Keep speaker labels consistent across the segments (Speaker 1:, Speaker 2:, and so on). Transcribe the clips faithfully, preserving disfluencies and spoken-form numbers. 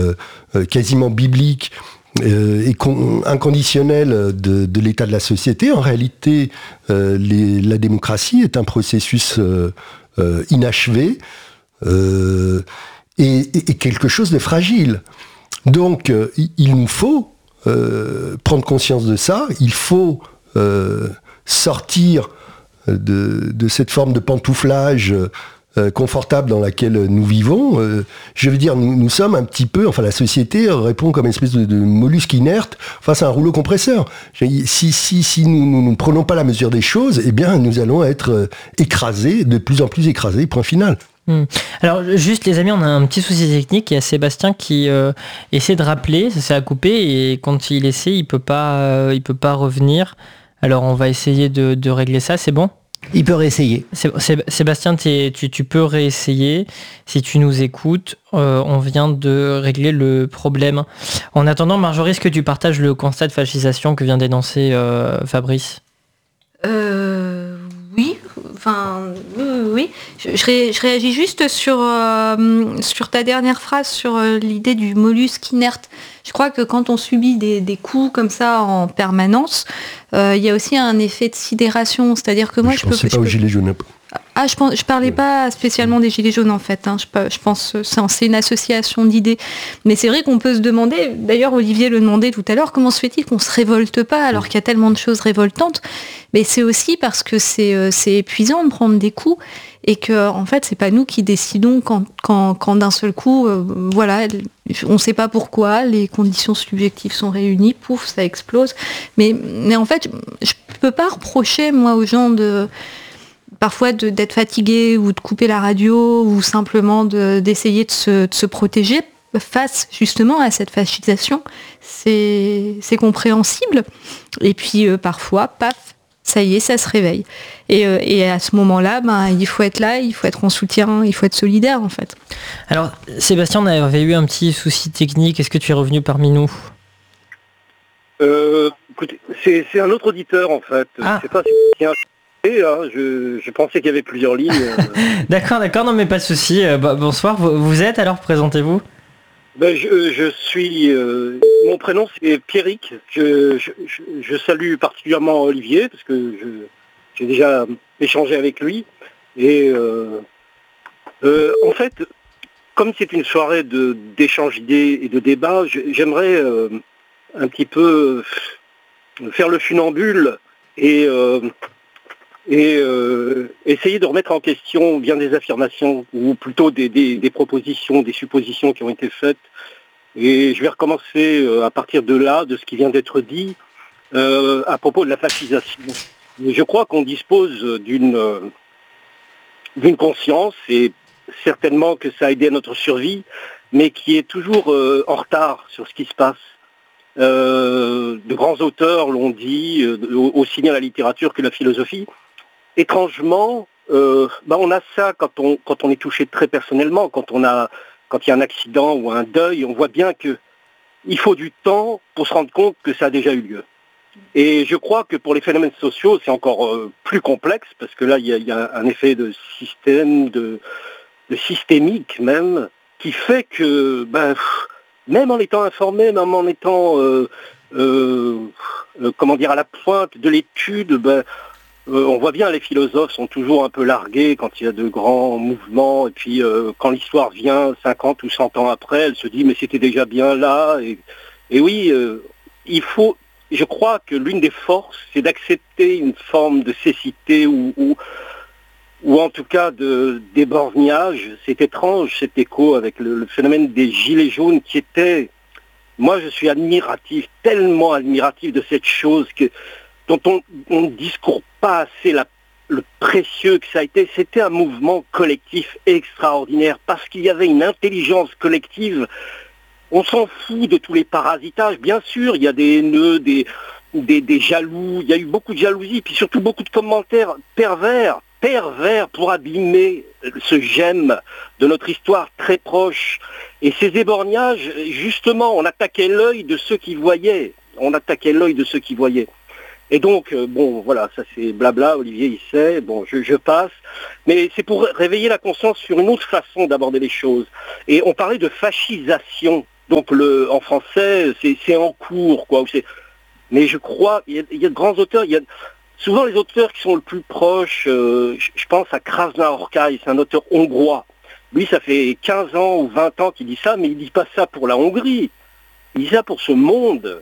Speaker 1: euh, quasiment biblique euh, et con, inconditionnel de, de l'état de la société. En réalité, euh, les, la démocratie est un processus euh, euh, inachevé euh, et, et, et quelque chose de fragile. Donc, euh, il nous faut euh, prendre conscience de ça. Il faut euh, sortir de, de cette forme de pantouflage euh, confortable dans laquelle nous vivons. Euh, je veux dire, nous, nous sommes un petit peu, enfin la société répond comme une espèce de, de mollusque inerte face à un rouleau compresseur. Si, si, si nous, nous ne prenons pas la mesure des choses, eh bien nous allons être euh, écrasés, de plus en plus écrasés, point final.
Speaker 2: Hum. Alors juste les amis, on a un petit souci technique. Il y a Sébastien qui euh, essaie de rappeler, ça s'est à couper et quand il essaie, il peut pas, euh, il peut pas revenir. Alors on va essayer de, de régler ça, c'est bon ?
Speaker 3: Il peut réessayer.
Speaker 2: Sébastien, tu, tu peux réessayer. Si tu nous écoutes, euh, on vient de régler le problème. En attendant, Marjorie, est-ce que tu partages le constat de fascisation que vient d'énoncer euh, Fabrice ?
Speaker 4: euh, Oui. Enfin, oui, oui. Je, je, ré, je réagis juste sur, euh, sur ta dernière phrase, sur euh, l'idée du mollusque inerte. Je crois que quand on subit des, des coups comme ça en permanence, euh, il y a aussi un effet de sidération. C'est-à-dire que moi,
Speaker 1: je
Speaker 4: je,
Speaker 1: je pensais
Speaker 4: peux...
Speaker 1: pas
Speaker 4: je
Speaker 1: aux
Speaker 4: peux...
Speaker 1: gilets jaunes.
Speaker 4: Ah, je pense, je parlais pas spécialement des gilets jaunes en fait. Hein. Je, je pense que c'est une association d'idées. Mais c'est vrai qu'on peut se demander. D'ailleurs, Olivier le demandait tout à l'heure. Comment se fait-il qu'on se révolte pas alors qu'il y a tellement de choses révoltantes ? Mais c'est aussi parce que c'est, euh, c'est épuisant de prendre des coups et que en fait, c'est pas nous qui décidons quand, quand, quand d'un seul coup, euh, voilà, on ne sait pas pourquoi, les conditions subjectives sont réunies, pouf, ça explose. Mais, mais en fait, je peux pas reprocher moi aux gens de parfois de, d'être fatigué ou de couper la radio ou simplement de, d'essayer de se, de se protéger face justement à cette fascisation. C'est, c'est compréhensible. Et puis euh, parfois, paf, ça y est, ça se réveille. Et, euh, et à ce moment-là, ben, il faut être là, il faut être en soutien, il faut être solidaire en fait.
Speaker 2: Alors Sébastien, on avait eu un petit souci technique. Est-ce que tu es revenu parmi nous ?
Speaker 5: euh, écoutez, c'est, c'est un autre auditeur en fait.
Speaker 2: Ah.
Speaker 5: C'est pas Sébastien. Hein, je, je pensais qu'il y avait plusieurs lignes.
Speaker 2: D'accord, d'accord, non mais pas de souci. Euh, bah, bonsoir, vous, vous êtes alors, présentez-vous.
Speaker 5: Ben, je, je suis... Euh, mon prénom c'est Pierrick. Je, je, je salue particulièrement Olivier, parce que je, j'ai déjà échangé avec lui. Et euh, euh, en fait, comme c'est une soirée de, d'échange d'idées et de débat, j'aimerais euh, un petit peu faire le funambule et... Euh, et euh, essayer de remettre en question bien des affirmations, ou plutôt des, des, des propositions, des suppositions qui ont été faites. Et je vais recommencer euh, à partir de là, de ce qui vient d'être dit, euh, à propos de la fascisation. Je crois qu'on dispose d'une, euh, d'une conscience, et certainement que ça a aidé à notre survie, mais qui est toujours euh, en retard sur ce qui se passe. Euh, de grands auteurs l'ont dit, euh, aussi bien la littérature que la philosophie. Étrangement, euh, bah on a ça quand on, quand on est touché très personnellement, quand on a, quand il y a un accident ou un deuil, on voit bien que il faut du temps pour se rendre compte que ça a déjà eu lieu. Et je crois que pour les phénomènes sociaux, c'est encore euh, plus complexe, parce que là, il y a, il y a un effet de système, de, de systémique même, qui fait que, ben, même en étant informé, même en étant, euh, euh, euh, comment dire, à la pointe de l'étude, ben, Euh, on voit bien les philosophes sont toujours un peu largués quand il y a de grands mouvements, et puis euh, quand l'histoire vient cinquante ou cent ans après, elle se dit mais c'était déjà bien là. Et, et oui, euh, il faut, je crois que l'une des forces, c'est d'accepter une forme de cécité ou, ou, ou en tout cas de d'éborgnage. C'est étrange cet écho avec le, le phénomène des gilets jaunes qui était, moi je suis admiratif, tellement admiratif de cette chose que dont on, on ne discourt pas assez la, le précieux que ça a été. C'était un mouvement collectif extraordinaire parce qu'il y avait une intelligence collective. On s'en fout de tous les parasitages. Bien sûr, il y a des haineux, des, des, des jaloux. Il y a eu beaucoup de jalousie, puis surtout beaucoup de commentaires pervers, pervers pour abîmer ce gemme de notre histoire très proche. Et ces éborgnages, justement, on attaquait l'œil de ceux qui voyaient. On attaquait l'œil de ceux qui voyaient. Et donc, euh, bon, voilà, ça c'est blabla, Olivier il sait, bon, je, je passe. Mais c'est pour réveiller la conscience sur une autre façon d'aborder les choses. Et on parlait de fascisation. Donc le, en français, c'est, c'est en cours, quoi. C'est, mais je crois, il y, a, il y a de grands auteurs, il y a souvent les auteurs qui sont le plus proches, euh, je, je pense à Krasna-Orkai, c'est un auteur hongrois. Lui, ça fait quinze ans ou vingt ans qu'il dit ça, mais il dit pas ça pour la Hongrie. Il dit ça pour ce monde.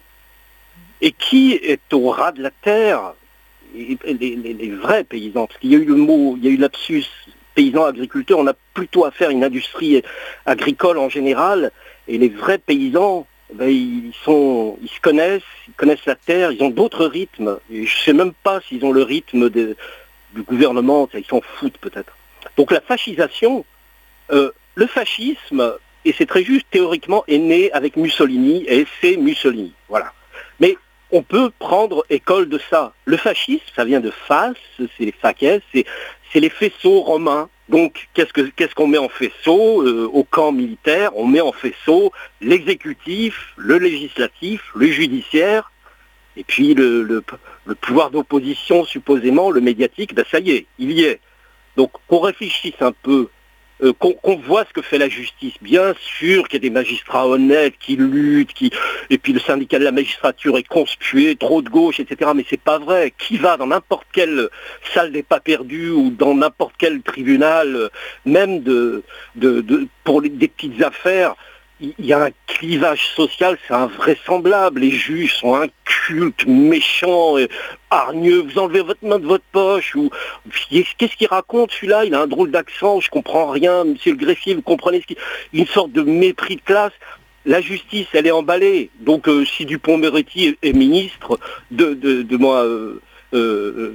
Speaker 5: Et qui est au ras de la terre? Les, les, les vrais paysans. Parce qu'il y a eu le mot, il y a eu lapsus paysan, agriculteur. On a plutôt affaire à une industrie agricole en général. Et les vrais paysans, ben, ils, sont, ils se connaissent, ils connaissent la terre, ils ont d'autres rythmes. Et je ne sais même pas s'ils ont le rythme de, du gouvernement. Ils s'en foutent peut-être. Donc la fascisation... Euh, le fascisme, et c'est très juste, théoriquement, est né avec Mussolini, et c'est Mussolini, voilà. Mais on peut prendre école de ça. Le fascisme, ça vient de fas, c'est les faces, c'est, c'est les faisceaux romains. Donc, qu'est-ce, que, qu'est-ce qu'on met en faisceau euh, au camp militaire? On met en faisceau l'exécutif, le législatif, le judiciaire, et puis le, le, le pouvoir d'opposition, supposément, le médiatique, ben ça y est, il y est. Donc, qu'on réfléchisse un peu, Euh, qu'on, qu'on voit ce que fait la justice. Bien sûr qu'il y a des magistrats honnêtes qui luttent, qui... et puis le syndicat de la magistrature est conspué, trop de gauche, et cetera. Mais c'est pas vrai. Qui va dans n'importe quelle salle des pas perdus ou dans n'importe quel tribunal, même de, de, de, pour les, des petites affaires, il y a un clivage social, c'est invraisemblable. Les juges sont incultes, méchants, et hargneux. Vous enlevez votre main de votre poche. Ou qu'est-ce qu'il raconte celui-là? Il a un drôle d'accent, je comprends rien. Monsieur le greffier, vous comprenez ce qu'il... Une sorte de mépris de classe. La justice, elle est emballée. Donc euh, si Dupond-Moretti est, est ministre, de, de, de moi, euh, euh,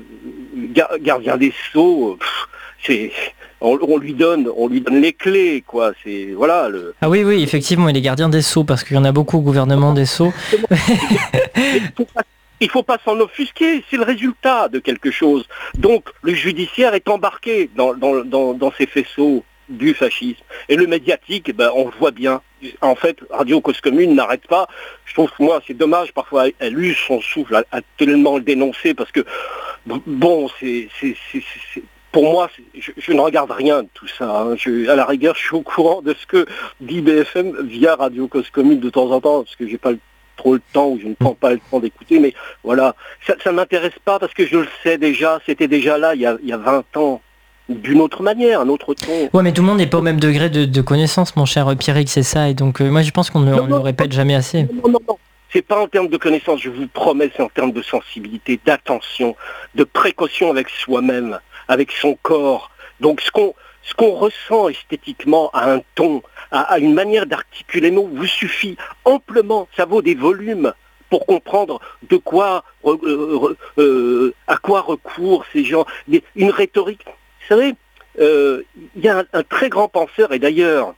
Speaker 5: gardien des Sceaux, pff, c'est... On, on lui donne, on lui donne les clés, quoi. C'est voilà. Le...
Speaker 2: Ah oui, oui, effectivement, il est gardien des Sceaux parce qu'il y en a beaucoup au gouvernement des Sceaux.
Speaker 5: Il ne faut pas s'en offusquer, c'est le résultat de quelque chose. Donc le judiciaire est embarqué dans, dans, dans, dans ces faisceaux du fascisme. Et le médiatique, ben, on le voit bien. En fait, Radio Cause Commune n'arrête pas. Je trouve que moi, c'est dommage, parfois, elle use son souffle à, à tellement le dénoncer parce que, bon, c'est... c'est, c'est, c'est pour moi, je, je ne regarde rien de tout ça. Hein. Je, à la rigueur, je suis au courant de ce que dit B F M via Radio Cause Commune de temps en temps, parce que j'ai pas trop le temps ou je ne prends pas le temps d'écouter. Mais voilà, ça ne m'intéresse pas parce que je le sais déjà. C'était déjà là il y a, il y a vingt ans. D'une autre manière, un autre ton.
Speaker 2: Ouais, mais tout le monde n'est pas au même degré de, de connaissance, mon cher Pierrick, c'est ça. Et donc, euh, moi, je pense qu'on ne le répète jamais assez.
Speaker 5: Non, non, non. C'est pas en termes de connaissance, je vous promets, c'est en termes de sensibilité, d'attention, de précaution avec soi-même, avec son corps. Donc ce qu'on ce qu'on ressent esthétiquement à un ton, à, à une manière d'articuler nos mots, vous suffit amplement, ça vaut des volumes pour comprendre de quoi, euh, euh, à quoi recourent ces gens. Une rhétorique, vous savez, euh, il y a un, un très grand penseur, et d'ailleurs,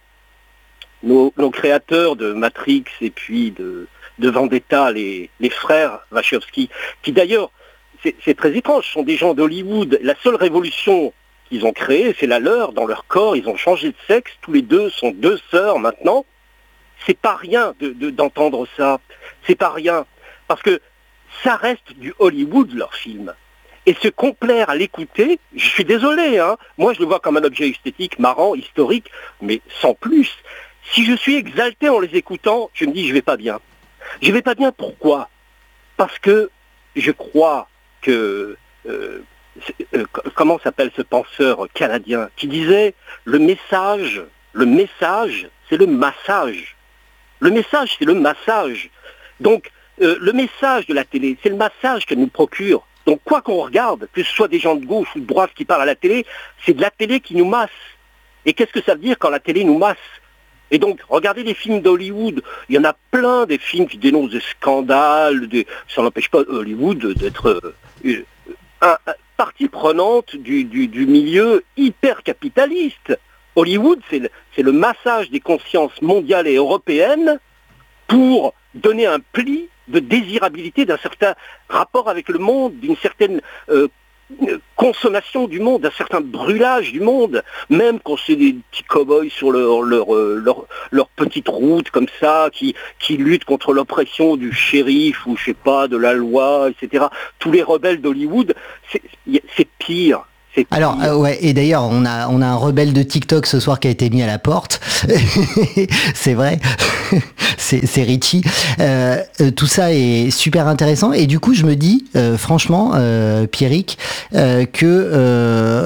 Speaker 5: nos, nos créateurs de Matrix et puis de... de Vendetta, les, les frères Wachowski, qui d'ailleurs, c'est, c'est très étrange, sont des gens d'Hollywood. La seule révolution qu'ils ont créée, c'est la leur, dans leur corps, ils ont changé de sexe, tous les deux sont deux sœurs maintenant. C'est pas rien de, de, d'entendre ça, c'est pas rien, parce que ça reste du Hollywood, leur film. Et se complaire à l'écouter, je suis désolé, hein, moi je le vois comme un objet esthétique, marrant, historique, mais sans plus. Si je suis exalté en les écoutant, je me dis je vais pas bien. Je vais pas bien, pourquoi? Parce que je crois que, euh, euh, comment s'appelle ce penseur canadien qui disait le message, le message, c'est le massage. Le message, c'est le massage. Donc, euh, le message de la télé, c'est le massage qu'elle nous procure. Donc, quoi qu'on regarde, que ce soit des gens de gauche ou de droite qui parlent à la télé, c'est de la télé qui nous masse. Et qu'est-ce que ça veut dire quand la télé nous masse? Et donc, regardez les films d'Hollywood, il y en a plein des films qui dénoncent des scandales, des... ça n'empêche pas Hollywood d'être euh, un, un, partie prenante du, du, du milieu hyper capitaliste. Hollywood, c'est le, c'est le massage des consciences mondiales et européennes pour donner un pli de désirabilité d'un certain rapport avec le monde, d'une certaine euh, consommation du monde, d'un certain brûlage du monde, même quand c'est des petits cow-boys sur leur, leur, leur, leur petite route comme ça, qui, qui luttent contre l'oppression du shérif ou je sais pas, de la loi, et cetera. Tous les rebelles d'Hollywood, c'est, c'est pire, C'est
Speaker 3: Alors euh, ouais, et d'ailleurs on a on a un rebelle de TikTok ce soir qui a été mis à la porte. C'est vrai, c'est, c'est Richie. Euh, tout ça est super intéressant et du coup je me dis euh, franchement, euh, Pierrick, euh, que euh,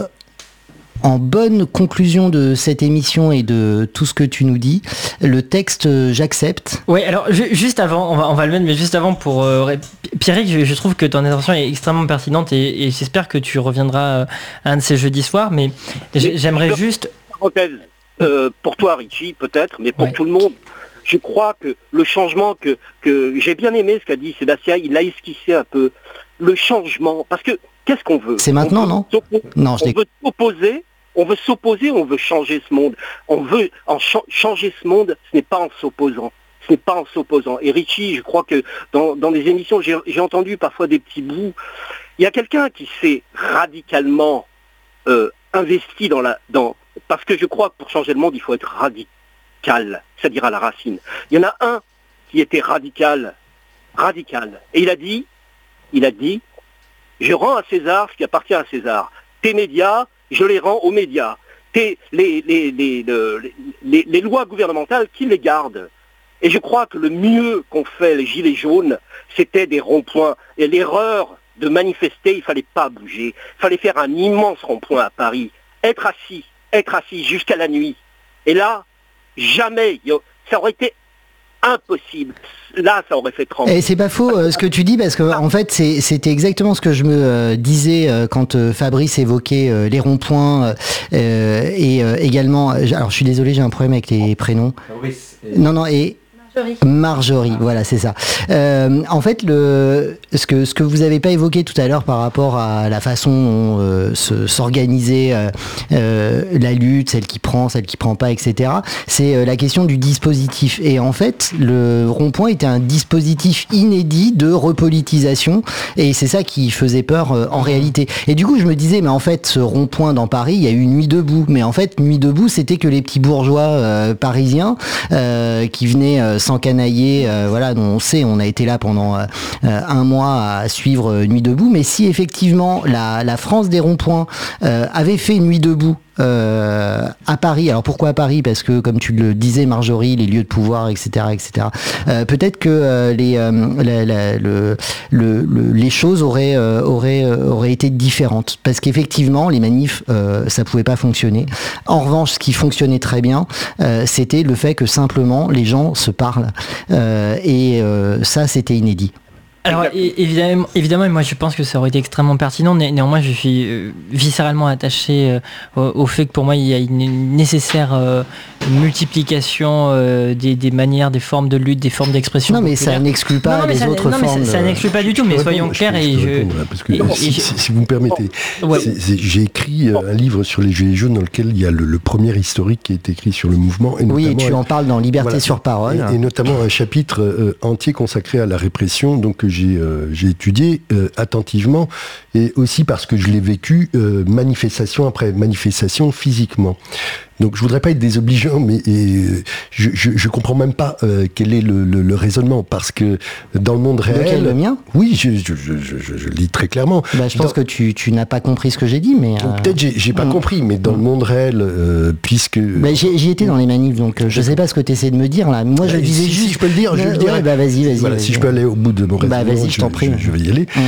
Speaker 3: en bonne conclusion de cette émission et de tout ce que tu nous dis, le texte euh, j'accepte.
Speaker 2: Oui, alors ju- juste avant, on va, on va le mettre, mais juste avant pour euh, ré- Pierrick, je, je trouve que ton intervention est extrêmement pertinente et, et j'espère que tu reviendras euh, à un de ces jeudis soirs, mais j'ai- j'aimerais juste...
Speaker 5: parenthèse, euh, pour toi Richie peut-être, mais pour
Speaker 2: Ouais.
Speaker 5: tout le monde, je crois que le changement que, que j'ai bien aimé ce qu'a dit Sébastien, il a esquissé un peu le changement, parce que qu'est-ce qu'on veut?
Speaker 3: C'est maintenant,
Speaker 5: On veut
Speaker 3: non
Speaker 5: s'oppo-
Speaker 3: Non, je
Speaker 5: On
Speaker 3: l'ai...
Speaker 5: veut s'opposer, on veut s'opposer, on veut changer ce monde. On veut en cha- changer ce monde, ce n'est pas en s'opposant. Ce n'est pas en s'opposant. Et Richie, je crois que dans, dans des émissions, j'ai, j'ai entendu parfois des petits bouts. Il y a quelqu'un qui s'est radicalement euh, investi dans la... Dans, parce que je crois que pour changer le monde, il faut être radical, c'est-à-dire à la racine. Il y en a un qui était radical, radical. Et il a dit, il a dit, je rends à César ce qui appartient à César. Tes médias, je les rends aux médias. Tes, les, les, les, le- les, les lois gouvernementales, qui les gardent? Et je crois que le mieux qu'ont fait les Gilets jaunes, c'était des ronds-points. Et l'erreur de manifester, il fallait pas bouger. Il fallait faire un immense rond-point à Paris. Être assis, être assis jusqu'à la nuit. Et là, jamais, yo, ça aurait été impossible. Là, ça aurait fait trembler.
Speaker 3: Et c'est pas faux euh, ce que tu dis parce que en fait c'est, c'était exactement ce que je me euh, disais euh, quand euh, Fabrice évoquait euh, les ronds-points euh, et euh, également. Alors je suis désolé, j'ai un problème avec les prénoms. Non non et
Speaker 4: Marjorie.
Speaker 3: Marjorie, voilà, c'est ça. Euh, en fait, le, ce que ce que vous avez pas évoqué tout à l'heure par rapport à la façon dont euh, se, s'organiser euh, euh, la lutte, celle qui prend, celle qui prend pas, et cetera. C'est euh, la question du dispositif. Et en fait, le rond-point était un dispositif inédit de repolitisation, et c'est ça qui faisait peur euh, en réalité. Et du coup, je me disais, mais en fait, ce rond-point dans Paris, il y a eu Nuit debout. Mais en fait, Nuit debout, c'était que les petits bourgeois euh, parisiens euh, qui venaient euh, s'encanailler, euh, voilà, dont on sait, on a été là pendant euh, un mois à suivre euh, Nuit debout, mais si effectivement la, la France des ronds-points euh, avait fait Nuit debout euh, à Paris, alors pourquoi à Paris? Parce que comme tu le disais Marjorie, les lieux de pouvoir, et cetera, et cetera. Euh, peut-être que euh, les, euh, la, la, le, le, le, les choses auraient, euh, auraient, euh, auraient été différentes, parce qu'effectivement les manifs, euh, ça pouvait pas fonctionner. En revanche, ce qui fonctionnait très bien, euh, c'était le fait que simplement les gens se parlent. Euh, et euh, ça, c'était inédit.
Speaker 2: Alors é- évidemment, évidemment, moi je pense que ça aurait été extrêmement pertinent. Né- néanmoins, je suis euh, viscéralement attaché euh, au, au fait que pour moi il y a une, une nécessaire euh, multiplication euh, des, des manières, des formes de lutte, des formes d'expression.
Speaker 3: Non, mais ça
Speaker 2: populaire.
Speaker 3: n'exclut pas
Speaker 2: Non, non, mais
Speaker 3: les
Speaker 2: ça-
Speaker 3: autres
Speaker 2: non, mais ça-
Speaker 3: formes.
Speaker 2: ça
Speaker 3: de-
Speaker 2: n'exclut pas du tout.
Speaker 1: Je
Speaker 2: Mais
Speaker 1: peux
Speaker 2: soyons
Speaker 1: répondre,
Speaker 2: clairs
Speaker 1: je peux-
Speaker 2: et
Speaker 1: je peux
Speaker 2: je.
Speaker 1: répondre, là, parce que
Speaker 2: et-
Speaker 1: si,
Speaker 2: et-
Speaker 1: si- si vous me permettez,
Speaker 2: Ouais.
Speaker 1: c'est- c'est- j'ai écrit euh, un livre sur les Gilets jaunes dans lequel il y a le, le premier historique qui est écrit sur le mouvement. Et
Speaker 3: Oui, et
Speaker 1: notamment
Speaker 3: tu
Speaker 1: un-
Speaker 3: en parles dans Liberté
Speaker 1: voilà,
Speaker 3: sur parole.
Speaker 1: Et, et notamment un chapitre euh, entier consacré à la répression, donc que j'ai euh, j'ai étudié euh, attentivement, et aussi parce que je l'ai vécu euh, manifestation après manifestation physiquement. Donc je voudrais pas être désobligeant, mais et, je, je, je comprends même pas euh, quel est le, le, le raisonnement, parce que dans le monde réel...
Speaker 3: Lequel, le mien?
Speaker 1: Oui, je, je, je, je, je, je le dis très clairement.
Speaker 3: Bah, je pense
Speaker 1: Dans-
Speaker 3: que tu, tu n'as pas compris ce que j'ai dit, mais... euh,
Speaker 1: Peut-être j'ai, j'ai pas
Speaker 3: mm.
Speaker 1: compris, mais dans le monde réel, euh, puisque...
Speaker 3: bah, j'ai- j'y étais dans les manifs, donc euh, je sais pas ce que tu essaies de me dire là. Moi, je
Speaker 1: Bah,
Speaker 3: disais
Speaker 1: si,
Speaker 3: juste...
Speaker 1: si je peux le dire, je
Speaker 3: Ouais,
Speaker 1: le dirai.
Speaker 3: ouais, bah vas-y, vas-y.
Speaker 1: Voilà,
Speaker 3: vas-y.
Speaker 1: si je peux aller au bout de mon
Speaker 3: Bah,
Speaker 1: raisonnement,
Speaker 3: vas-y, je t'en prie.
Speaker 1: Je, je vais y aller.
Speaker 3: Mm.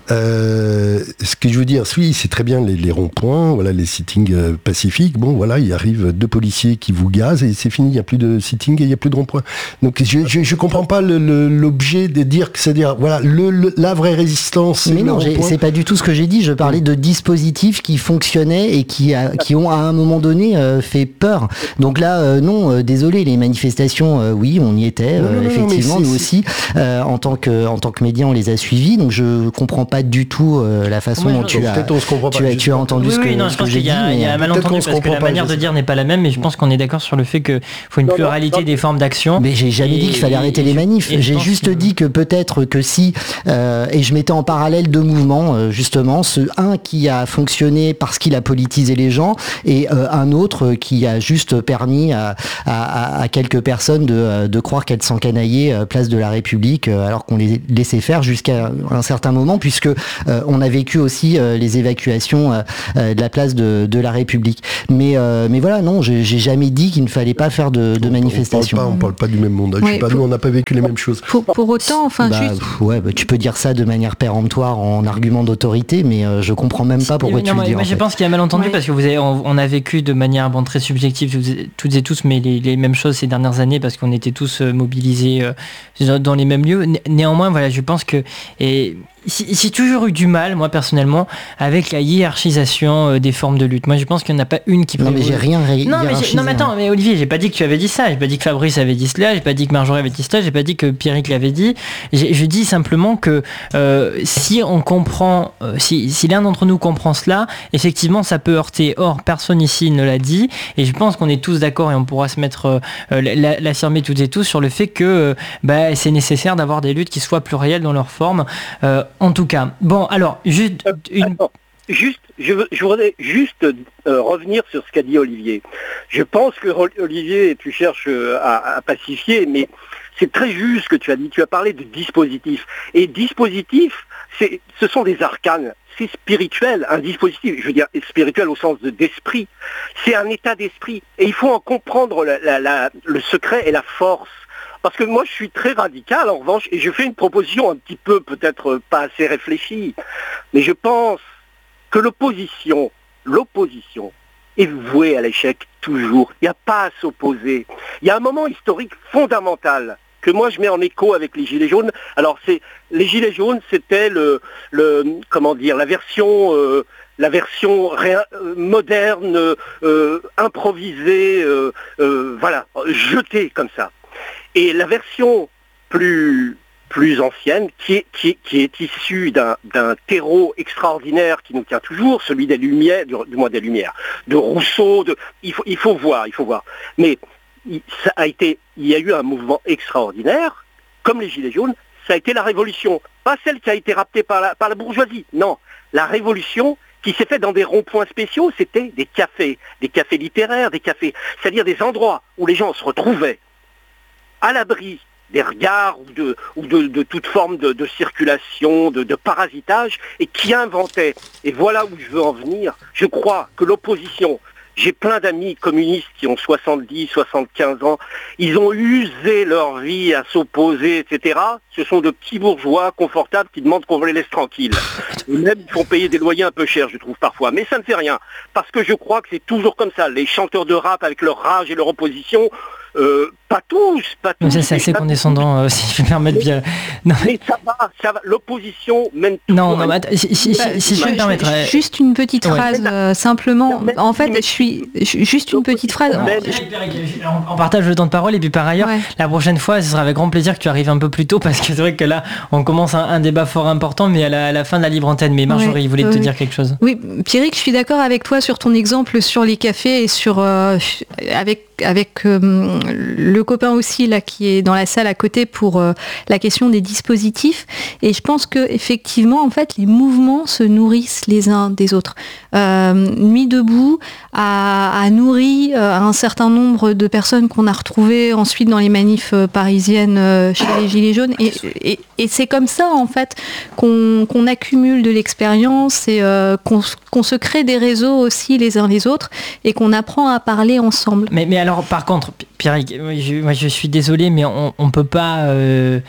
Speaker 1: Euh, ce que je veux dire, oui, c'est très bien les, les ronds-points, voilà, les sittings euh, pacifiques. Bon, voilà, il arrive deux policiers qui vous gazent et c'est fini. Il n'y a plus de sitting et il n'y a plus de ronds-points. Donc, je, je, je comprends pas le, le, l'objet de dire que c'est-à-dire, voilà, le, le- la vraie résistance. c'est
Speaker 3: Mais
Speaker 1: le
Speaker 3: non, j'ai-
Speaker 1: rond-point.
Speaker 3: c'est pas du tout ce que j'ai dit. Je parlais de dispositifs qui fonctionnaient et qui, a- qui ont à un moment donné euh, fait peur. Donc là, euh, non, euh, désolé, les manifestations, euh, oui, on y était,
Speaker 1: Non,
Speaker 3: euh,
Speaker 1: non, non, non,
Speaker 3: effectivement,
Speaker 1: mais c'est-
Speaker 3: nous aussi, euh, en tant que en tant que média, on les a suivis. Donc je comprends pas du tout euh, la façon
Speaker 2: Ouais,
Speaker 3: dont
Speaker 2: je-
Speaker 3: tu
Speaker 1: Donc,
Speaker 3: as
Speaker 1: peut-être on se comprend
Speaker 3: tu
Speaker 1: pas.
Speaker 3: as, tu as entendu
Speaker 2: Oui,
Speaker 3: ce que,
Speaker 2: oui, non,
Speaker 3: ce
Speaker 2: je
Speaker 3: que
Speaker 2: pense
Speaker 3: j'ai
Speaker 2: qu'il y
Speaker 3: dit.
Speaker 2: a, il y a un
Speaker 3: mais,
Speaker 1: peut-être qu'on
Speaker 2: malentendu
Speaker 1: se
Speaker 2: parce que
Speaker 1: comprend
Speaker 2: la
Speaker 1: pas,
Speaker 2: manière
Speaker 1: je
Speaker 2: de
Speaker 1: sais
Speaker 2: dire n'est pas la même, mais je pense qu'on est d'accord sur le fait qu'il faut une
Speaker 5: Non, non,
Speaker 2: pluralité
Speaker 5: non.
Speaker 2: des formes d'action.
Speaker 3: mais j'ai jamais
Speaker 2: Et-
Speaker 3: dit qu'il fallait arrêter les
Speaker 2: et-
Speaker 3: manifs.
Speaker 2: et je
Speaker 3: J'ai
Speaker 2: pense
Speaker 3: juste
Speaker 2: que-
Speaker 3: dit que peut-être que si, euh, et je mettais en parallèle deux mouvements, euh, justement, ce un qui a fonctionné parce qu'il a politisé les gens, et euh, un autre qui a juste permis à, à, à quelques personnes de, de croire qu'elles s'encanaillaient euh, place de la République, euh, alors qu'on les laissait faire jusqu'à un certain moment, puisque que euh, on a vécu aussi euh, les évacuations euh, euh, de la place de, de la République. Mais, euh, mais voilà, non, j'ai, j'ai jamais dit qu'il ne fallait pas faire de, de manifestations.
Speaker 1: On parle pas, on parle pas du même monde. Je
Speaker 4: Ouais,
Speaker 1: sais pas,
Speaker 4: pour,
Speaker 1: nous, on n'a pas vécu les mêmes choses.
Speaker 4: Pour, pour autant, enfin,
Speaker 3: bah,
Speaker 4: juste...
Speaker 3: Ouais, bah, tu peux dire ça de manière péremptoire en argument d'autorité, mais euh, je comprends même pas pourquoi
Speaker 2: non,
Speaker 3: tu
Speaker 2: moi,
Speaker 3: le dis.
Speaker 2: Moi,
Speaker 3: en
Speaker 2: je
Speaker 3: fait.
Speaker 2: pense qu'il y a malentendu
Speaker 4: Ouais.
Speaker 2: parce que vous avez, on, on a vécu de manière bon, très subjective toutes, toutes et tous, mais les, les mêmes choses ces dernières années parce qu'on était tous euh, mobilisés euh, dans les mêmes lieux. Né- néanmoins, voilà, je pense que et, j'ai toujours eu du mal, moi personnellement, avec la hiérarchisation euh, des formes de lutte. Moi, je pense qu'il n'y en a pas une qui
Speaker 3: Non, mais j'ai rien ré-
Speaker 2: non, mais j'ai-
Speaker 3: hiérarchisé,
Speaker 2: non, mais attends,
Speaker 3: hein.
Speaker 2: mais Olivier, j'ai pas dit que tu avais dit ça. J'ai pas dit que Fabrice avait dit cela. J'ai pas dit que Marjorie avait dit cela. J'ai pas dit que Pierrick l'avait dit. J'ai, je dis simplement que euh, si on comprend, euh, si, si l'un d'entre nous comprend cela, effectivement, ça peut heurter. Or, personne ici ne l'a dit, et je pense qu'on est tous d'accord et on pourra se mettre euh, la- l'affirmer toutes et tous sur le fait que euh, bah, c'est nécessaire d'avoir des luttes qui soient plurielles dans leur forme. Euh, en tout cas, bon, alors juste une.
Speaker 5: Attends, juste, je, veux- je voudrais juste euh, revenir sur ce qu'a dit Olivier. Je pense que Olivier, tu cherches euh, à, à pacifier, mais c'est très juste ce que tu as dit. Tu as parlé de dispositif. Et dispositif, c'est, ce sont des arcanes. C'est spirituel, un dispositif, je veux dire spirituel au sens de, d'esprit. C'est un état d'esprit. Et il faut en comprendre la, la, la, le secret et la force. Parce que moi, je suis très radical, en revanche, et je fais une proposition un petit peu, peut-être pas assez réfléchie, mais je pense que l'opposition, l'opposition est vouée à l'échec toujours. Il n'y a pas à s'opposer. Il y a un moment historique fondamental que moi je mets en écho avec les Gilets jaunes. Alors, c'est les Gilets jaunes, c'était le, le comment dire, la version... Euh, la version ré- euh, moderne, euh, improvisée, euh, euh, voilà, jetée comme ça. Et la version plus, plus ancienne, qui est, qui est, qui est issue d'un, d'un terreau extraordinaire qui nous tient toujours, celui des Lumières, du, du moins des Lumières, de Rousseau, de, il, faut, il faut voir, il faut voir. Mais il, ça a été, il y a eu un mouvement extraordinaire, comme les Gilets jaunes, ça a été la révolution. Pas celle qui a été raptée par la, par la bourgeoisie, non. La révolution qui s'est faite dans des ronds-points spéciaux, c'était des cafés, des cafés littéraires, des cafés, c'est-à-dire des endroits où les gens se retrouvaient à l'abri des regards ou de, ou de, de toute forme de, de circulation, de, de parasitage, et qui inventaient. Et voilà où je veux en venir. Je crois que l'opposition, j'ai plein d'amis communistes qui ont soixante-dix, soixante-quinze ans, ils ont usé leur vie à s'opposer, et cetera. Ce sont de petits bourgeois confortables qui demandent qu'on les laisse tranquilles. Et même ils font payer des loyers un peu chers, je trouve, parfois. Mais ça ne fait rien, parce que je crois que c'est toujours comme ça. Les chanteurs de rap, avec leur rage et leur opposition, Euh, pas tous, pas tous.
Speaker 2: Ça, c'est assez condescendant, euh, si je peux me permettre bien. Non,
Speaker 5: mais ça va, ça va. L'opposition mène
Speaker 2: non,
Speaker 5: toujours
Speaker 2: non,
Speaker 5: à-
Speaker 2: mais attends, si, si,
Speaker 4: Bah,
Speaker 2: si, si je
Speaker 4: je-
Speaker 2: peux me permettre.
Speaker 4: je-
Speaker 2: euh,
Speaker 4: juste une petite
Speaker 2: Ouais.
Speaker 4: phrase, euh, simplement.
Speaker 5: Non, mais-
Speaker 4: En fait,
Speaker 5: mais-
Speaker 4: je suis ju- juste une petite phrase.
Speaker 2: non,
Speaker 5: Mais-
Speaker 2: Pierrick, Pierrick, on on partage le temps de parole et puis par ailleurs,
Speaker 4: Ouais.
Speaker 2: la prochaine fois, ce sera avec grand plaisir que tu arrives un peu plus tôt parce que c'est vrai que là, on commence un, un débat fort important, mais à la, à la fin de la libre antenne. Mais Marjorie,
Speaker 4: Ouais,
Speaker 2: voulait te
Speaker 4: ouais.
Speaker 2: dire quelque chose.
Speaker 4: Oui, Pierrick, je suis d'accord avec toi sur ton exemple sur les cafés et sur euh, avec avec euh, le copain aussi là qui est dans la salle à côté pour euh, la question des dispositifs. Et je pense que effectivement, en fait, les mouvements se nourrissent les uns des autres. Euh, Nuit debout a, a nourri euh, un certain nombre de personnes qu'on a retrouvées ensuite dans les manifs euh, parisiennes euh, chez les Gilets jaunes. Et, et, et c'est comme ça en fait qu'on qu'on accumule de l'expérience et euh, qu'on qu'on se crée des réseaux aussi les uns les autres et qu'on apprend à parler ensemble.
Speaker 2: Mais, mais alors, par contre, Pierrick, moi je, moi, je suis désolé, mais on, on peut pas. Euh,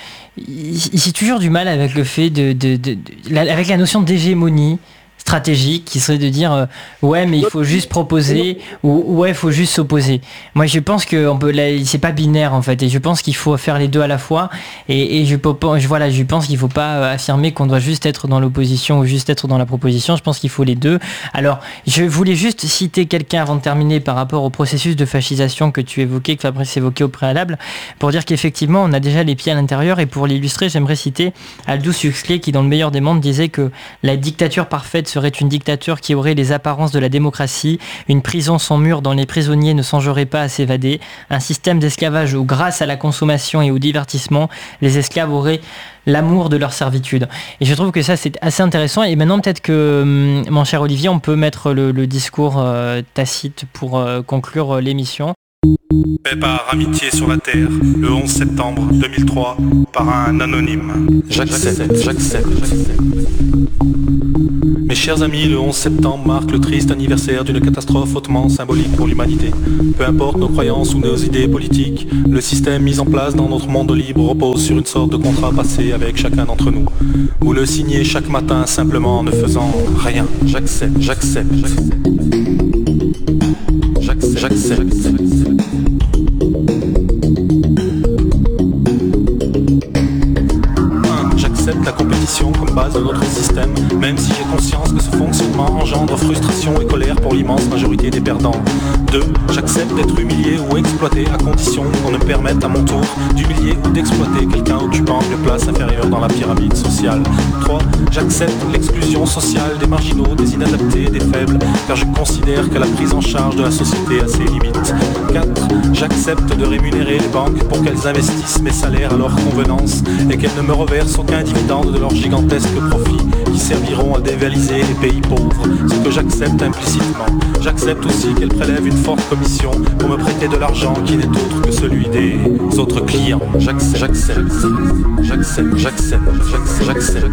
Speaker 2: j'ai toujours du mal avec le fait de, de, de, de la, avec la notion d'hégémonie stratégique qui serait de dire euh, ouais mais il faut juste proposer ou ouais il faut juste s'opposer. Moi je pense que on peut, là, c'est pas binaire en fait et je pense qu'il faut faire les deux à la fois et, et je, je voilà je pense qu'il faut pas affirmer qu'on doit juste être dans l'opposition ou juste être dans la proposition. Je pense qu'il faut les deux. Alors je voulais juste citer quelqu'un avant de terminer par rapport au processus de fascisation que tu évoquais, que Fabrice évoquait au préalable, pour dire qu'effectivement on a déjà les pieds à l'intérieur et pour l'illustrer j'aimerais citer Aldous Huxley qui dans Le meilleur des mondes disait que la dictature parfaite serait une dictature qui aurait les apparences de la démocratie, une prison sans mur dont les prisonniers ne songeraient pas à s'évader, un système d'esclavage où grâce à la consommation et au divertissement, les esclaves auraient l'amour de leur servitude. Et je trouve que ça c'est assez intéressant et maintenant peut-être que, mon cher Olivier, on peut mettre le, le discours euh, tacite pour euh, conclure euh, l'émission.
Speaker 6: Fait par amitié sur la terre, le onze septembre deux mille trois, par un anonyme.
Speaker 7: J'accepte, j'accepte.
Speaker 6: chers amis, le onze septembre marque le triste anniversaire d'une catastrophe hautement symbolique pour l'humanité. Peu importe nos croyances ou nos idées politiques, le système mis en place dans notre monde libre repose sur une sorte de contrat passé avec chacun d'entre nous. Vous le signez chaque matin simplement en ne faisant rien. J'accepte, j'accepte, j'accepte, j'accepte. J'accepte la compétition comme base de notre système, même si j'ai conscience que ce fonctionnement engendre frustration et colère pour l'immense majorité des perdants. deux. J'accepte d'être humilié ou exploité à condition qu'on me permette à mon tour d'humilier ou d'exploiter quelqu'un occupant une place inférieure dans la pyramide sociale. trois. J'accepte l'exclusion sociale des marginaux, des inadaptés, des faibles, car je considère que la prise en charge de la société a ses limites. quatre. J'accepte de rémunérer les banques pour qu'elles investissent mes salaires à leur convenance et qu'elles ne me reversent aucun dividende de leurs gigantesques profits qui serviront à dévaliser les pays pauvres, ce que j'accepte implicitement. J'accepte aussi qu'elles prélèvent une forte commission pour me prêter de l'argent qui n'est autre que celui des autres clients. J'accepte, j'accepte, j'accepte, j'accepte, j'accepte, j'accepte.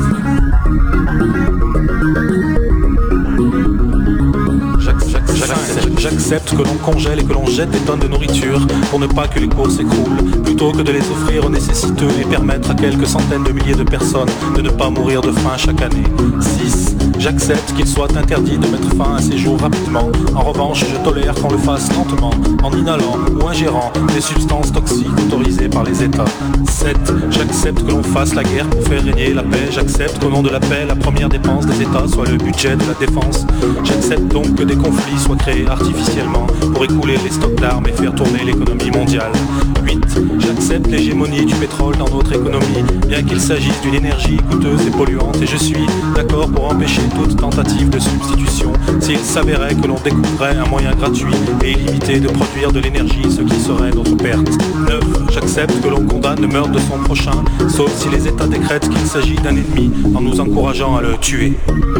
Speaker 6: J'accepte que l'on congèle et que l'on jette des tonnes de nourriture pour ne pas que les cours s'écroulent, plutôt que de les offrir aux nécessiteux et permettre à quelques centaines de milliers de personnes de ne pas mourir de faim chaque année. six. J'accepte qu'il soit interdit de mettre fin à ces jours rapidement. En revanche, je tolère qu'on le fasse lentement, en inhalant ou ingérant des substances toxiques autorisées par les États. sept. J'accepte que l'on fasse la guerre pour faire régner la paix. J'accepte qu'au nom de la paix, la première dépense des États soit le budget de la défense. J'accepte donc que des conflits soient créés artificiellement pour écouler les stocks d'armes et faire tourner l'économie mondiale. huit. J'accepte l'hégémonie du pétrole dans notre économie, bien qu'il s'agisse d'une énergie coûteuse et polluante, et je suis d'accord pour empêcher toute tentative de substitution s'il s'avérait que l'on découvrait un moyen gratuit et illimité de produire de l'énergie, ce qui serait notre perte. neuf. J'accepte que l'on condamne le meurtre de son prochain, sauf si les États décrètent qu'il s'agit d'un ennemi, en nous encourageant à le tuer.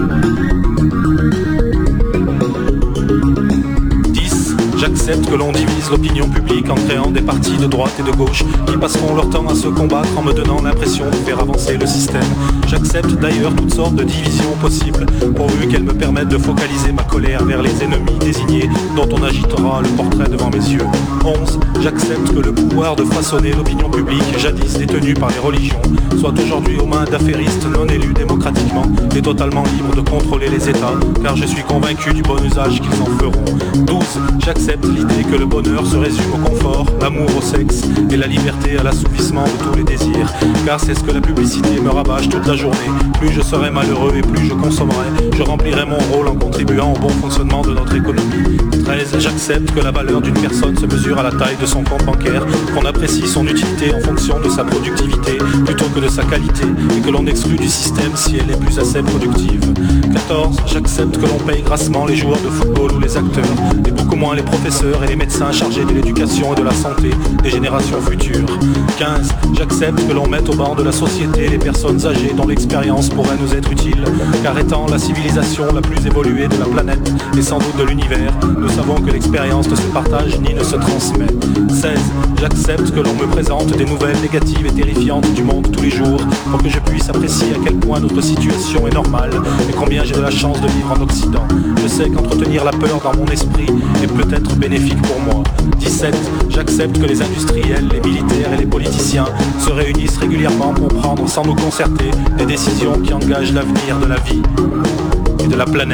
Speaker 6: J'accepte que l'on divise l'opinion publique en créant des partis de droite et de gauche qui passeront leur temps à se combattre en me donnant l'impression de faire avancer le système. J'accepte d'ailleurs toutes sortes de divisions possibles, pourvu qu'elles me permettent de focaliser ma colère vers les ennemis désignés dont on agitera le portrait devant mes yeux. onze. J'accepte que le pouvoir de façonner l'opinion publique, jadis détenue par les religions, soit aujourd'hui aux mains d'affairistes non élus démocratiquement et totalement libres de contrôler les États, car je suis convaincu du bon usage qu'ils en feront. douze. J'accepte l'idée que le bonheur se résume au confort, l'amour au sexe et la liberté à l'assouvissement de tous les désirs, car c'est ce que la publicité me rabâche toute la journée. Plus je serai malheureux et plus je consommerai, je remplirai mon rôle en contribuant au bon fonctionnement de notre économie. treize. J'accepte que la valeur d'une personne se mesure à la taille de son compte bancaire, qu'on apprécie son utilité en fonction de sa productivité plutôt que de sa qualité, et que l'on exclut du système si elle n'est plus assez productive. quatorze. J'accepte que l'on paye grassement les joueurs de football ou les acteurs, et beaucoup moins les professeurs et les médecins chargés de l'éducation et de la santé des générations futures. quinze. J'accepte que l'on mette au banc de la société les personnes âgées dont l'expérience pourrait nous être utile, car étant la civilisation la plus évoluée de la planète et sans doute de l'univers, nous savons que l'expérience ne se partage ni ne se transmet. seize. J'accepte que l'on me présente des nouvelles négatives et terrifiantes du monde tous les jours pour que je puisse apprécier à quel point notre situation est normale et combien j'ai de la chance de vivre en Occident. Je sais qu'entretenir la peur dans mon esprit est peut-être bénéfique pour moi. dix-sept. J'accepte que les industriels, les militaires et les politiciens se réunissent régulièrement pour prendre sans nous concerter des décisions qui engagent l'avenir de la vie et de la planète.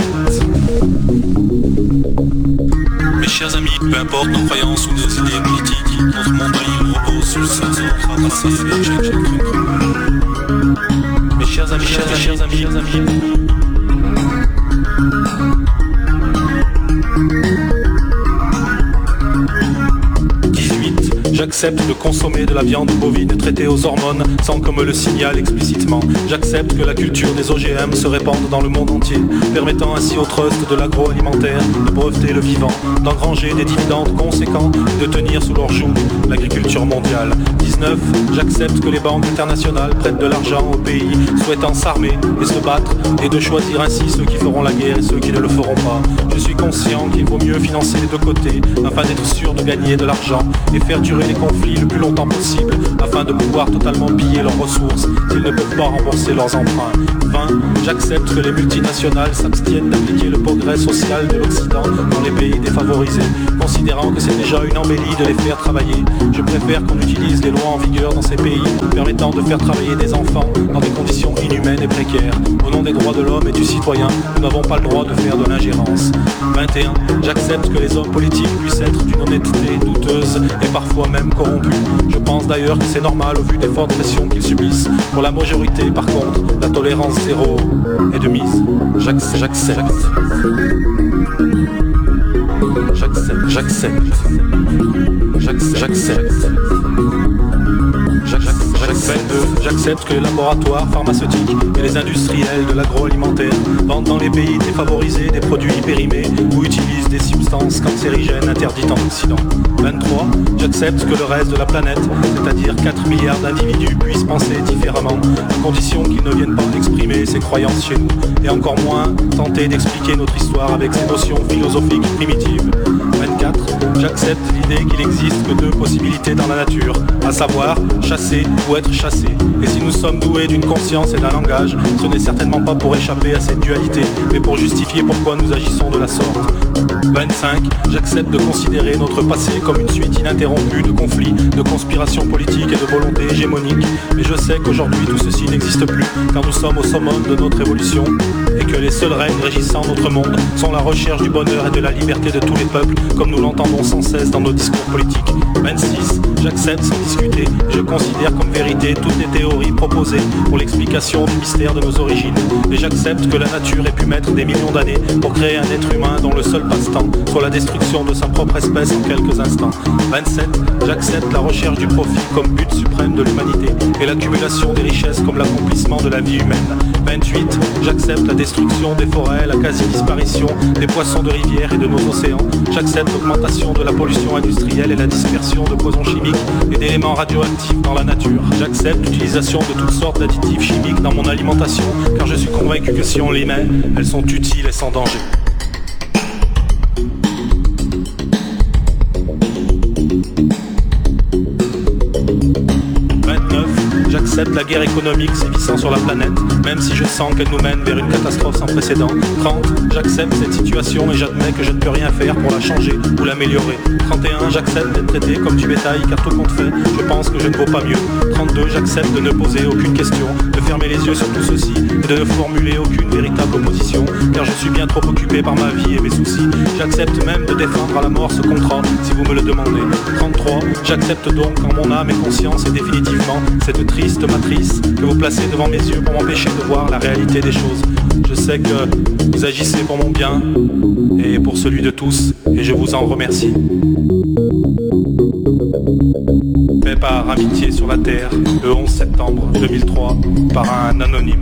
Speaker 6: Mes chers amis, peu importe nos croyances ou nos idées politiques, notre monde libre repose sur le sens de traverser les chers Mes chers amis, chers amis, chers amis, chers amis. J'accepte de consommer de la viande bovine traitée aux hormones sans qu'on me le signale explicitement. J'accepte que la culture des O G M se répande dans le monde entier, permettant ainsi au trust de l'agroalimentaire de breveter le vivant, d'engranger des dividendes conséquents et de tenir sous leur joug l'agriculture mondiale. dix-neuf. J'accepte que les banques internationales prêtent de l'argent aux pays souhaitant s'armer et se battre, et de choisir ainsi ceux qui feront la guerre et ceux qui ne le feront pas. Je suis conscient qu'il vaut mieux financer les deux côtés afin d'être sûr de gagner de l'argent et faire durer les conflits le plus longtemps possible, afin de pouvoir totalement piller leurs ressources s'ils ne peuvent pas rembourser leurs emprunts. vingt. J'accepte que les multinationales s'abstiennent d'appliquer le progrès social de l'Occident dans les pays défavorisés, considérant que c'est déjà une embellie de les faire travailler. Je préfère qu'on utilise les lois en vigueur dans ces pays permettant de faire travailler des enfants dans des conditions inhumaines et précaires. Au nom des droits de l'homme et du citoyen, nous n'avons pas le droit de faire de l'ingérence. vingt et un. J'accepte que les hommes politiques puissent être d'une honnêteté douteuse et parfois même corrompus. Je pense d'ailleurs que c'est normal au vu des fortes pressions qu'ils subissent. Pour la majorité, par contre, la tolérance zéro est de mise. J'accepte, j'accepte. J'accepte, j'accepte. J'accepte, j'accepte. vingt-deux. J'accepte que les laboratoires pharmaceutiques et les industriels de l'agroalimentaire vendent dans les pays défavorisés des produits périmés ou utilisent des substances cancérigènes interdites en Occident. vingt-trois. J'accepte que le reste de la planète, c'est-à-dire quatre milliards d'individus, puissent penser différemment, à condition qu'ils ne viennent pas exprimer ces croyances chez nous, et encore moins tenter d'expliquer notre histoire avec ces notions philosophiques primitives. vingt-quatre. J'accepte l'idée qu'il existe que deux possibilités dans la nature, à savoir chasser ou être chassé. Et si nous sommes doués d'une conscience et d'un langage, ce n'est certainement pas pour échapper à cette dualité, mais pour justifier pourquoi nous agissons de la sorte. vingt-cinq. J'accepte de considérer notre passé comme une suite ininterrompue de conflits, de conspirations politiques et de volontés hégémoniques. Mais je sais qu'aujourd'hui tout ceci n'existe plus, car nous sommes au summum de notre évolution, et que les seuls règnes régissant notre monde sont la recherche du bonheur et de la liberté de tous les peuples, comme nous l'entendons sans cesse dans nos discours politiques. vingt-six. J'accepte sans discuter, et je considère comme vérité toutes les théories proposées pour l'explication du mystère de nos origines. Et j'accepte que la nature ait pu mettre des millions d'années pour créer un être humain dont le seul passe-temps soit la destruction de sa propre espèce en quelques instants. vingt-sept. J'accepte la recherche du profit comme but suprême de l'humanité et l'accumulation des richesses comme l'accomplissement de la vie humaine. vingt-huit. J'accepte la destruction des forêts, la quasi-disparition des poissons de rivière et de nos océans. J'accepte l'augmentation de la pollution industrielle et la dispersion de posons chimiques et d'éléments radioactifs dans la nature. J'accepte l'utilisation de toutes sortes d'additifs chimiques dans mon alimentation, car je suis convaincu que si on les met, elles sont utiles et sans danger. J'accepte la guerre économique sévissant sur la planète, même si je sens qu'elle nous mène vers une catastrophe sans précédent. trente. J'accepte cette situation et j'admets que je ne peux rien faire pour la changer ou l'améliorer. trente et un. J'accepte d'être traité comme du bétail car tout compte fait, je pense que je ne vaux pas mieux. trente-deux. J'accepte de ne poser aucune question, de fermer les yeux sur tout ceci et de ne formuler aucune véritable opposition, car je suis bien trop occupé par ma vie et mes soucis. J'accepte même de défendre à la mort ce contrat si vous me le demandez. trente-trois. J'accepte donc en mon âme et conscience et définitivement cette triste matrice que vous placez devant mes yeux pour m'empêcher de voir la réalité des choses. Je sais que vous agissez pour mon bien et pour celui de tous, et je vous en remercie. Fait par Amitié sur la Terre, le onze septembre deux mille trois, par un anonyme.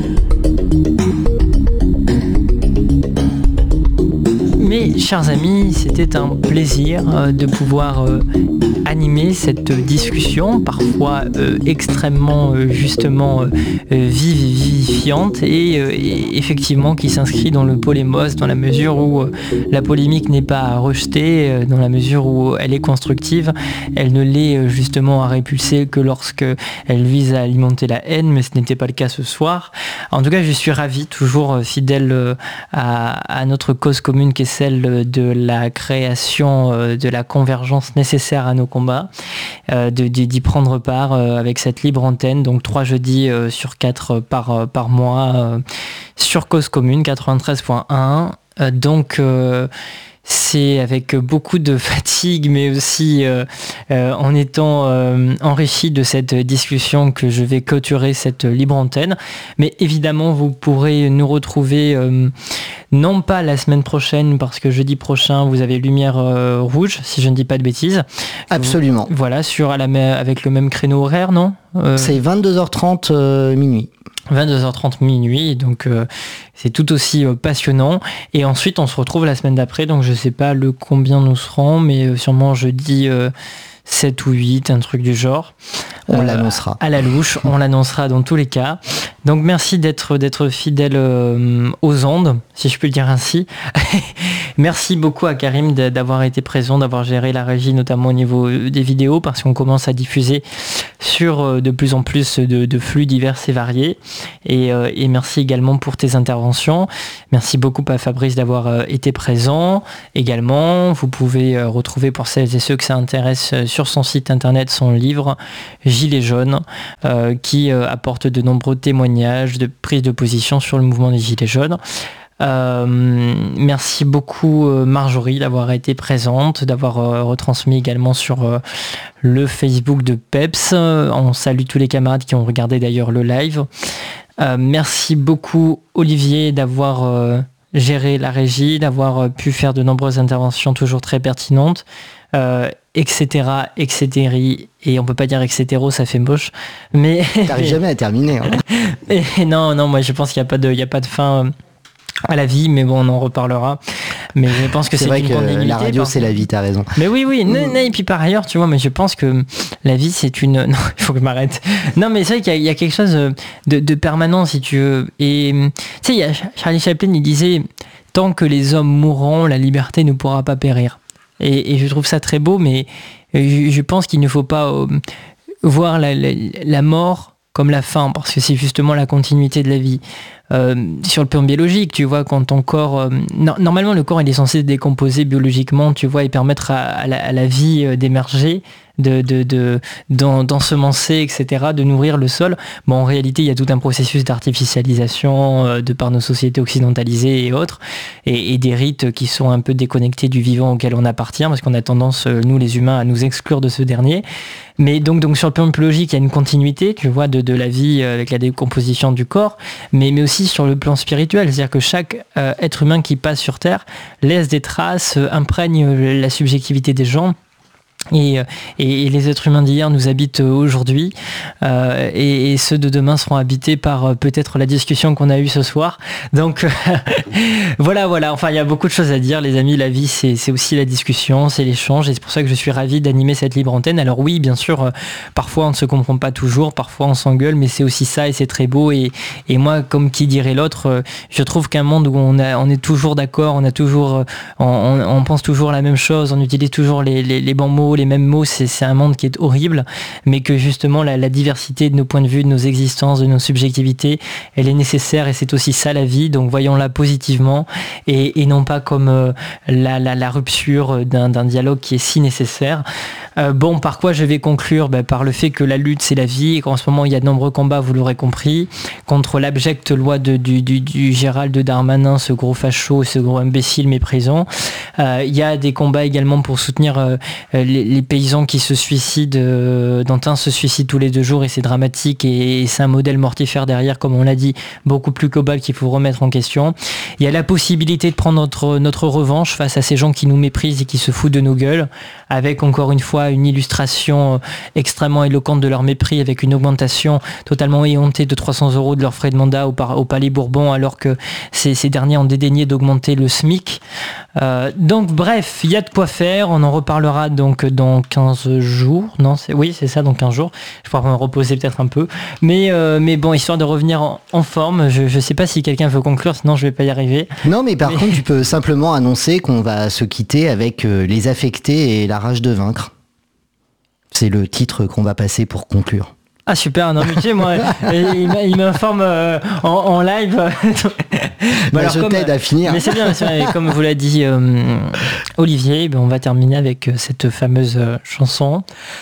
Speaker 2: Mais, chers amis, c'était un plaisir euh, de pouvoir euh, animer cette discussion, parfois euh, extrêmement euh, justement euh, vive et vivifiante, et, euh, et effectivement qui s'inscrit dans le polémos, dans la mesure où euh, la polémique n'est pas à rejeter, euh, dans la mesure où elle est constructive. Elle ne l'est euh, justement à répulser que lorsque elle vise à alimenter la haine, mais ce n'était pas le cas ce soir. En tout cas, je suis ravi, toujours euh, fidèle euh, à, à notre cause commune qui est celle de la création euh, de la convergence nécessaire à nos combats, euh, de, d'y prendre part euh, avec cette libre antenne, donc trois jeudis euh, sur quatre par, euh, par mois euh, sur Cause Commune quatre-vingt-treize point un. Euh, donc euh, c'est avec beaucoup de fatigue, mais aussi euh, euh, en étant euh, enrichi de cette discussion que je vais clôturer cette libre antenne. Mais évidemment, vous pourrez nous retrouver euh, non pas la semaine prochaine, parce que jeudi prochain, vous avez Lumière euh, Rouge, si je ne dis pas de bêtises.
Speaker 3: Absolument.
Speaker 2: Vous, voilà, sur, à la, avec le même créneau horaire, non euh...
Speaker 3: C'est vingt-deux heures trente euh, minuit.
Speaker 2: vingt-deux heures trente minuit, donc euh, c'est tout aussi euh, passionnant. Et ensuite on se retrouve la semaine d'après, donc je sais pas le combien nous serons, mais euh, sûrement jeudi euh, sept ou huit, un truc du genre.
Speaker 3: On
Speaker 2: euh,
Speaker 3: l'annoncera.
Speaker 2: À la louche, on l'annoncera dans tous les cas. Donc merci d'être, d'être fidèle euh, aux ondes, si je peux le dire ainsi. Merci beaucoup à Karim d'avoir été présent, d'avoir géré la régie, notamment au niveau des vidéos, parce qu'on commence à diffuser sur de plus en plus de, de flux divers et variés. Et, et merci également pour tes interventions. Merci beaucoup à Fabrice d'avoir été présent. Également, vous pouvez retrouver pour celles et ceux que ça intéresse sur son site internet son livre Gilets jaunes, euh, qui euh, apporte de nombreux témoignages de prise de position sur le mouvement des Gilets jaunes. Euh, merci beaucoup euh, Marjorie d'avoir été présente, d'avoir euh, retransmis également sur euh, le Facebook de Peps. Euh, on salue tous les camarades qui ont regardé d'ailleurs le live. Euh, merci beaucoup Olivier d'avoir euh, géré la régie, d'avoir euh, pu faire de nombreuses interventions toujours très pertinentes. Euh, etc, etc, et on peut pas dire etc, ça fait moche, mais
Speaker 3: t'arrives jamais à terminer, hein.
Speaker 2: Et non non moi je pense qu'il n'y a pas de il y a pas de fin à la vie, mais bon on en reparlera, mais je pense que c'est,
Speaker 3: c'est vrai
Speaker 2: une
Speaker 3: que
Speaker 2: continuité,
Speaker 3: la radio c'est la vie, t'as raison.
Speaker 2: Mais oui oui non, non, et puis par ailleurs tu vois, mais je pense que la vie c'est une non il faut que je m'arrête non mais c'est vrai qu'il y a, il y a quelque chose de, de permanent si tu veux, et tu sais il y a Charlie Chaplin, il disait tant que les hommes mourront, la liberté ne pourra pas périr. Et, et je trouve ça très beau, mais je, je pense qu'il ne faut pas euh, voir la, la, la mort comme la fin, parce que c'est justement la continuité de la vie. Euh, sur le plan biologique, tu vois, quand ton corps... Euh, no- normalement, le corps, il est censé se décomposer biologiquement, tu vois, et permettre à, à, la, à la vie euh, d'émerger, de, de, de, d'en, d'ensemencer, et cetera, de nourrir le sol. Bon, en réalité, il y a tout un processus d'artificialisation euh, de par nos sociétés occidentalisées et autres, et, et des rites qui sont un peu déconnectés du vivant auquel on appartient, parce qu'on a tendance, euh, nous les humains, à nous exclure de ce dernier. Mais donc, donc sur le plan biologique, il y a une continuité, tu vois, de, de la vie euh, avec la décomposition du corps, mais, mais aussi sur le plan spirituel, c'est-à-dire que chaque euh, être humain qui passe sur Terre laisse des traces, euh, imprègne la subjectivité des gens. Et, et, et les êtres humains d'hier nous habitent aujourd'hui, euh, et, et ceux de demain seront habités par euh, peut-être la discussion qu'on a eue ce soir. Donc voilà, voilà. Enfin, il y a beaucoup de choses à dire, les amis. La vie, c'est, c'est aussi la discussion, c'est l'échange, et c'est pour ça que je suis ravi d'animer cette libre antenne. Alors oui, bien sûr, euh, parfois on ne se comprend pas toujours, parfois on s'engueule, mais c'est aussi ça, et c'est très beau. Et, et moi, comme qui dirait l'autre, euh, je trouve qu'un monde où on, a, on est toujours d'accord, on a toujours, euh, on, on, on pense toujours la même chose, on utilise toujours les, les, les bons mots, les mêmes mots, c'est, c'est un monde qui est horrible, mais que justement la, la diversité de nos points de vue, de nos existences, de nos subjectivités, elle est nécessaire, et c'est aussi ça la vie. Donc voyons-la positivement, et, et non pas comme euh, la, la, la rupture d'un, d'un dialogue qui est si nécessaire. Euh, bon, par quoi je vais conclure? Ben, par le fait que la lutte c'est la vie, et qu'en ce moment il y a de nombreux combats, vous l'aurez compris, contre l'abjecte loi de, du, du, du Gérald Darmanin, ce gros facho, ce gros imbécile méprisant. Euh, il y a des combats également pour soutenir euh, les, les paysans qui se suicident. Euh, Dantin se suicide tous les deux jours, et c'est dramatique, et, et c'est un modèle mortifère derrière, comme on l'a dit, beaucoup plus global qu'il faut remettre en question. Il y a la possibilité de prendre notre, notre revanche face à ces gens qui nous méprisent et qui se foutent de nos gueules, avec encore une fois une illustration extrêmement éloquente de leur mépris, avec une augmentation totalement éhontée de trois cents euros de leurs frais de mandat au, par, au Palais Bourbon, alors que ces, ces derniers ont dédaigné d'augmenter le SMIC. Euh, donc bref, il y a de quoi faire, on en reparlera donc dans quinze jours, non c'est, oui c'est ça, dans quinze jours, je pourrais me reposer peut-être un peu, mais, euh, mais bon, histoire de revenir en, en forme, je ne sais pas si quelqu'un veut conclure, sinon je vais pas y arriver.
Speaker 3: Non mais par
Speaker 2: mais...
Speaker 3: contre tu peux simplement annoncer qu'on va se quitter avec euh, les affectés et la rage de vaincre. C'est le titre qu'on va passer pour conclure.
Speaker 2: Ah super, non mais tu sais moi, il, il m'informe euh, en, en live.
Speaker 3: bah, bah, alors, je comme, t'aide à finir.
Speaker 2: Mais c'est bien, c'est bien, comme vous l'a dit euh, Olivier, ben on va terminer avec cette fameuse euh, chanson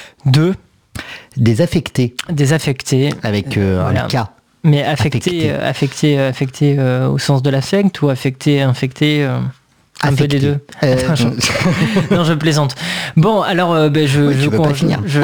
Speaker 2: de
Speaker 3: Désaffecté.
Speaker 2: Désaffecté.
Speaker 3: Avec euh, voilà. un K.
Speaker 2: Mais affecté, affecté, euh, affecté, euh, affecté euh, au sens de l'affect, ou affecté, infecté euh... Un
Speaker 3: affecté.
Speaker 2: peu des deux.
Speaker 3: Euh,
Speaker 2: Attends, je... non, je plaisante. Bon, alors, euh, ben, je,
Speaker 3: oui,
Speaker 2: je,
Speaker 3: tu peux
Speaker 2: con...
Speaker 3: pas finir.
Speaker 2: Je...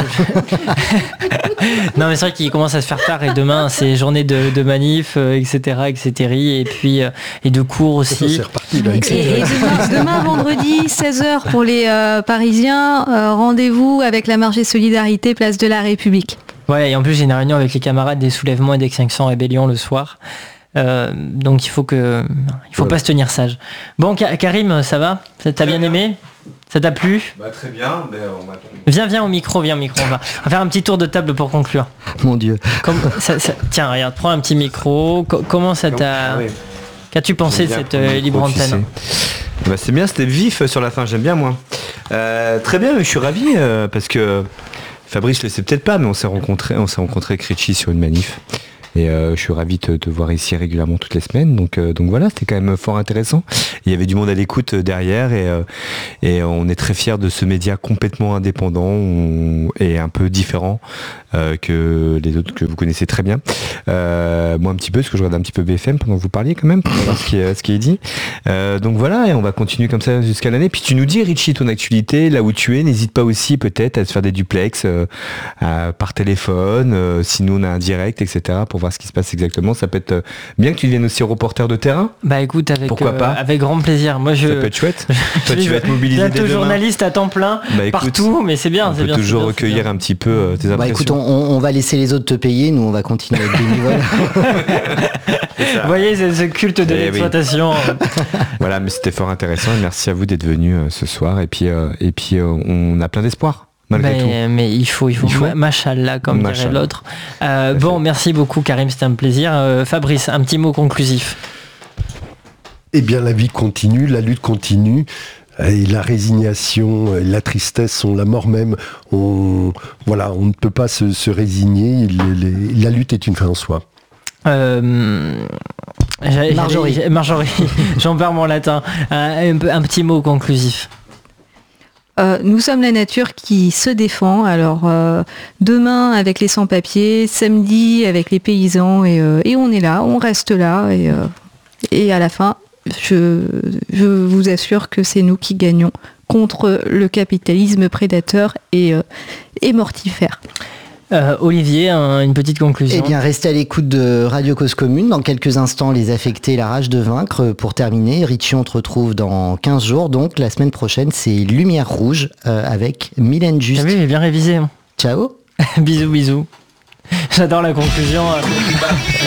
Speaker 2: non, mais c'est vrai qu'il commence à se faire tard, et demain, c'est journée de, de manif, euh, et cetera, et cetera, et puis euh, et de cours aussi.
Speaker 1: C'est reparti, là, et
Speaker 4: et, et demain, demain, vendredi, seize heures pour les euh, Parisiens, euh, rendez-vous avec la marche des solidarités, place de la République.
Speaker 2: Ouais, et en plus, j'ai une réunion avec les camarades des soulèvements et d'Extinction Rébellion le soir. Euh, donc il faut que il faut ouais. pas se tenir sage. Bon, Karim, ça va? T'as bien aimé? Ça t'a plu?
Speaker 7: Bah très bien, mais on m'a...
Speaker 2: Viens, viens au micro, viens au micro. On va, on va faire un petit tour de table pour conclure.
Speaker 3: Mon Dieu.
Speaker 2: Comme, ça, ça, tiens, regarde, prends un petit micro. Co- comment ça t'a... Ah oui. Qu'as-tu pensé de cette euh, libre antenne?
Speaker 7: Bah, c'est bien, c'était vif sur la fin, j'aime bien moi. Euh, très bien, je suis ravi euh, parce que Fabrice le sait peut-être pas, mais on s'est rencontrés, on s'est rencontré avec Richie sur une manif. Et euh, je suis ravi de te voir ici régulièrement toutes les semaines. Donc, euh, donc voilà, c'était quand même fort intéressant. Il y avait du monde à l'écoute derrière et, euh, et on est très fiers de ce média complètement indépendant on, et un peu différent euh, que les autres que vous connaissez très bien. Euh, moi un petit peu, parce que je regarde un petit peu B F M pendant que vous parliez quand même, pour voir ce qui est, ce qui est dit. Euh, donc voilà, et on va continuer comme ça jusqu'à l'année. Puis tu nous dis, Richie, ton actualité, là où tu es, n'hésite pas aussi peut-être à se faire des duplex euh, à, par téléphone, euh, si nous on a un direct, et cetera, pour voir ce qui se passe exactement. Ça peut être bien que tu deviennes aussi reporter de terrain.
Speaker 2: Bah écoute, avec,
Speaker 7: Pourquoi
Speaker 2: euh,
Speaker 7: pas
Speaker 2: avec grand plaisir. Moi, je,
Speaker 7: ça peut être chouette. Toi, tu vas être mobilisé dès demain.
Speaker 2: journaliste à temps plein,
Speaker 7: bah, écoute,
Speaker 2: partout, mais c'est bien.
Speaker 7: On
Speaker 2: c'est
Speaker 7: peut
Speaker 2: bien,
Speaker 7: toujours
Speaker 2: c'est bien,
Speaker 7: recueillir
Speaker 2: bien.
Speaker 7: un petit peu euh, tes impressions.
Speaker 3: Bah écoute, on, on va laisser les autres te payer, nous on va continuer avec bénévoles.
Speaker 2: Vous voyez, c'est ce culte de
Speaker 7: Eh
Speaker 2: l'exploitation.
Speaker 7: Oui. Voilà, mais c'était fort intéressant et merci à vous d'être venus euh, ce soir. Et puis, euh, et puis euh, on a plein d'espoir. Malgré
Speaker 2: mais,
Speaker 7: tout.
Speaker 2: mais il faut, il faut,
Speaker 7: il faut.
Speaker 2: machallah, comme
Speaker 7: Machallah.
Speaker 2: dirait l'autre. Euh, bon, merci beaucoup, Karim, c'était un plaisir. Euh, Fabrice, un petit mot conclusif.
Speaker 1: Eh bien, la vie continue, la lutte continue. Et la résignation, et la tristesse sont la mort même. On, voilà, on ne peut pas se, se résigner. Les, les, la lutte est une fin en soi.
Speaker 2: Euh,
Speaker 3: Marjorie.
Speaker 2: Marjorie, j'en perds mon latin. Un, un, un petit mot conclusif.
Speaker 4: Euh, nous sommes la nature qui se défend. Alors euh, demain avec les sans-papiers, samedi avec les paysans et, euh, et on est là, on reste là et, euh, et à la fin, je, je vous assure que c'est nous qui gagnons contre le capitalisme prédateur et, euh, et mortifère.
Speaker 2: Euh, Olivier, un, une petite conclusion.
Speaker 3: Eh bien, restez à l'écoute de Radio Cause Commune. Dans quelques instants, les affectés, la rage de vaincre. Pour terminer, Richie, on te retrouve dans quinze jours. Donc, la semaine prochaine, c'est Lumière Rouge euh, avec Mylène Juste.
Speaker 2: Ah oui, j'ai bien révisé.
Speaker 3: Ciao.
Speaker 2: Bisous, bisous. J'adore la conclusion.